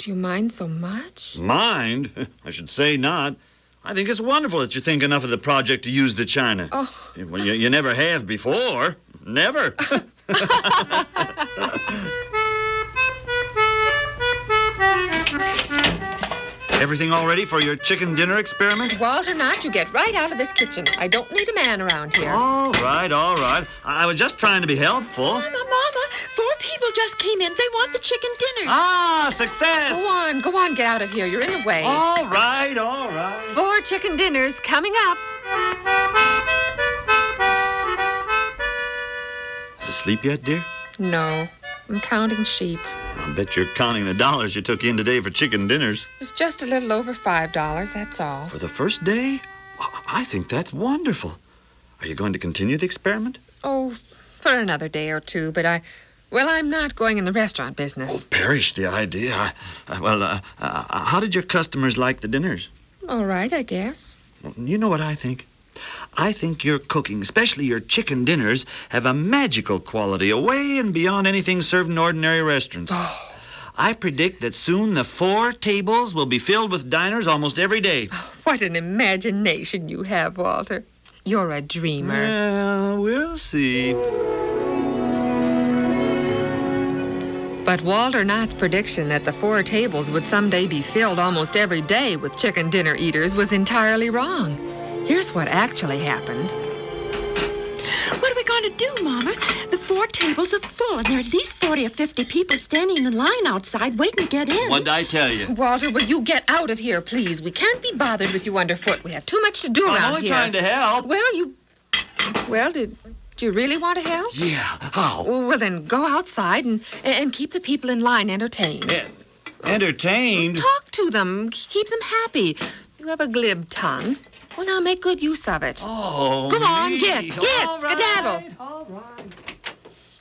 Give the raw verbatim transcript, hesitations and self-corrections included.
Do you mind so much? Mind? I should say not. I think it's wonderful that you think enough of the project to use the china. Oh. Well, you, you never have before. Never. Everything all ready for your chicken dinner experiment? Walter Knott, you get right out of this kitchen. I don't need a man around here. All right, all right. I was just trying to be helpful. Mama, Mama, four people just came in. They want the chicken dinners. Ah, success! Go on, go on, get out of here. You're in the way. All right, all right. Four chicken dinners coming up. Asleep yet, dear? No, I'm counting sheep. I'll bet you're counting the dollars you took in today for chicken dinners. It's just a little over five dollars, that's all. For the first day? Well, I think that's wonderful. Are you going to continue the experiment? Oh, for another day or two, but I... Well, I'm not going in the restaurant business. Oh, perish the idea. I, uh, well, uh, uh, how did your customers like the dinners? All right, I guess. Well, you know what I think? I think your cooking, especially your chicken dinners, have a magical quality away and beyond anything served in ordinary restaurants. Oh. I predict that soon the four tables will be filled with diners almost every day. Oh, what an imagination you have, Walter. You're a dreamer. Well, we'll see. But Walter Knott's prediction that the four tables would someday be filled almost every day with chicken dinner eaters was entirely wrong. Here's what actually happened. What are we going to do, Mama? The four tables are full, and there are at least forty or fifty people standing in line outside waiting to get in. What'd I tell you? Walter, will you get out of here, please? We can't be bothered with you underfoot. We have too much to do I'm around only here. trying to help. Well, you... Well, did... Do you really want to help? Yeah, how? Well, then go outside and, and keep the people in line entertained. Yeah. Entertained? Talk to them. Keep them happy. You have a glib tongue. Well, now make good use of it. Oh, Come on, me. get, get, All skedaddle. right, all right.